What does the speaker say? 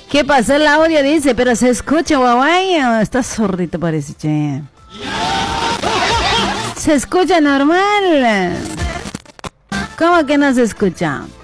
¿Qué pasó? El audio dice, pero se escucha, guaguayo. Está sordito parece, che. Se escucha normal. ¿Cómo que no se escucha?